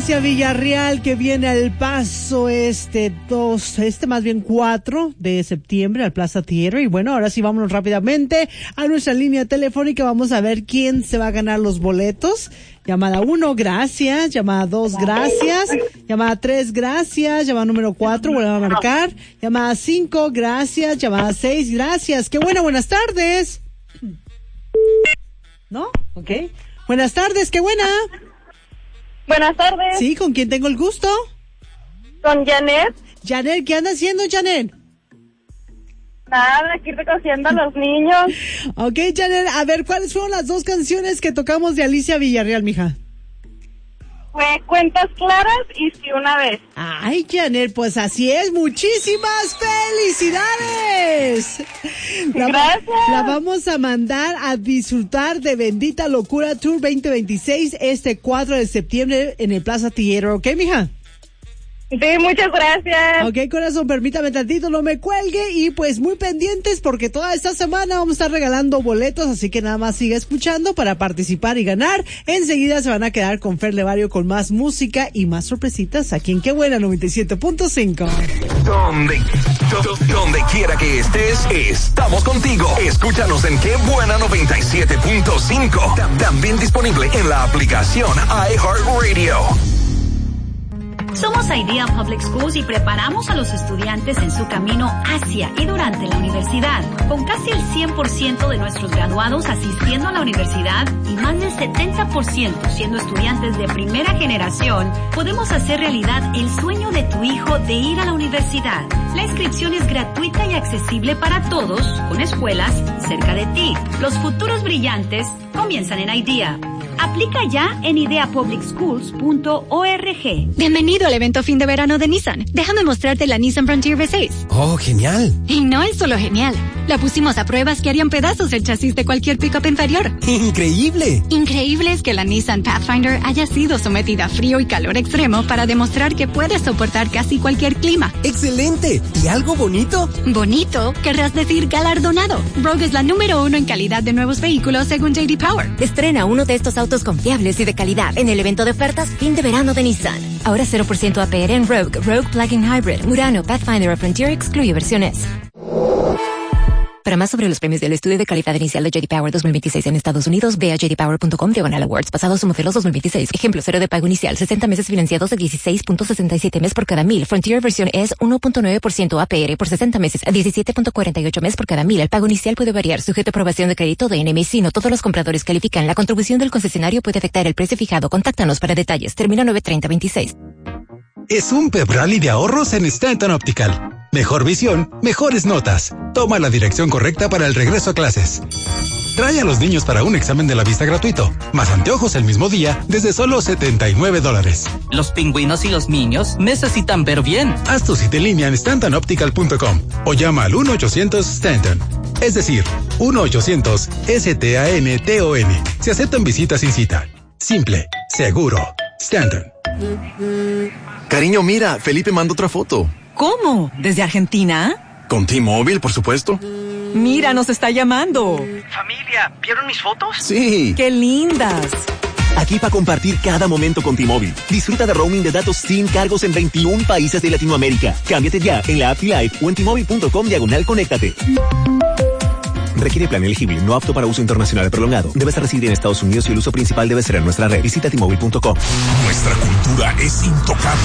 Alicia Villarreal, que viene al Paso 4 de septiembre al Plaza Theater. Y bueno, ahora sí vámonos rápidamente a nuestra línea telefónica. Vamos a ver quién se va a ganar los boletos. Llamada 1, gracias. Llamada 2, gracias. Llamada 3, gracias. Llamada número 4, vuelve a marcar. Llamada 5, gracias. Llamada 6, gracias. Qué buenas tardes. ¿No? Ok. Buenas tardes, qué buena. Buenas tardes. Sí, ¿con quién tengo el gusto? Con Janet. Janet, ¿qué anda haciendo, Janet? Nada, aquí recogiendo a los niños. Ok, Janet, a ver, ¿cuáles fueron las 2 canciones que tocamos de Alicia Villarreal, mija? Fue Cuentas Claras y Sí Una Vez. Ay, Janet, pues así es. Muchísimas felicidades. Gracias. La vamos a mandar a disfrutar de Bendita Locura Tour 2026 este 4 de septiembre en el Plaza Theater. ¿Ok, mija? Sí, muchas gracias. Ok, corazón, permítame tantito, no me cuelgue. Y pues muy pendientes porque toda esta semana vamos a estar regalando boletos, así que nada más siga escuchando para participar y ganar. Enseguida se van a quedar con Fer Levario con más música y más sorpresitas aquí en Qué Buena 97.5. Donde quiera que estés, estamos contigo. Escúchanos en Qué Buena 97.5. También disponible en la aplicación iHeartRadio. Somos Idea Public Schools y preparamos a los estudiantes en su camino hacia y durante la universidad. Con casi el 100% de nuestros graduados asistiendo a la universidad y más del 70% siendo estudiantes de primera generación, podemos hacer realidad el sueño de tu hijo de ir a la universidad. La inscripción es gratuita y accesible para todos, con escuelas cerca de ti. Los futuros brillantes comienzan en Idea. Aplica ya en ideapublicschools.org. Bienvenido al evento fin de verano de Nissan. Déjame mostrarte la Nissan Frontier V6. ¡Oh, genial! Y no es solo genial. La pusimos a pruebas que harían pedazos el chasis de cualquier pick-up inferior. ¡Increíble! Increíble es que la Nissan Pathfinder haya sido sometida a frío y calor extremo para demostrar que puede soportar casi cualquier clima. ¡Excelente! ¿Y algo bonito? ¿Bonito? Querrás decir galardonado. Rogue es la número 1 en calidad de nuevos vehículos según J.D. Power. Estrena uno de estos autos confiables y de calidad en el evento de ofertas fin de verano de Nissan. Ahora 0% APR en Rogue, Rogue Plug-in Hybrid, Murano, Pathfinder o Frontier excluye versiones. Para más sobre los premios del estudio de calidad inicial de J.D. Power 2026 en Estados Unidos, ve a jdpower.com/awards. Pasados o modelos 2026. Ejemplo, 0 de pago inicial, 60 meses financiados de 16.67 mes por cada 1000. Frontier versión es 1.9% APR por 60 meses, a 17.48 mes por cada 1000. El pago inicial puede variar, sujeto a aprobación de crédito de NMC. No todos los compradores califican. La contribución del concesionario puede afectar el precio fijado. Contáctanos para detalles. Termina 9/30/26. Es un pep rally de ahorros en Stanton Optical. Mejor visión, mejores notas. Toma la dirección correcta para el regreso a clases. Trae a los niños para un examen de la vista gratuito, más anteojos el mismo día desde solo $79. Los pingüinos y los niños necesitan ver bien. Haz tu cita en línea en stantonoptical.com o llama al 1-800-STANTON. Es decir, 1-800-STANTON. Se aceptan visitas sin cita. Simple, seguro. Stanton. Cariño, mira, Felipe manda otra foto. ¿Cómo? ¿Desde Argentina? Con T-Mobile, por supuesto. Mira, nos está llamando. Familia, ¿vieron mis fotos? Sí. ¡Qué lindas! Aquí para compartir cada momento con T-Mobile. Disfruta de roaming de datos sin cargos en 21 países de Latinoamérica. Cámbiate ya en la app Live o en T-Mobile.com/conéctate. Requiere plan elegible, no apto para uso internacional prolongado. Debes residir en Estados Unidos y el uso principal debe ser en nuestra red. Visita T-Mobile.com. Nuestra cultura es intocable.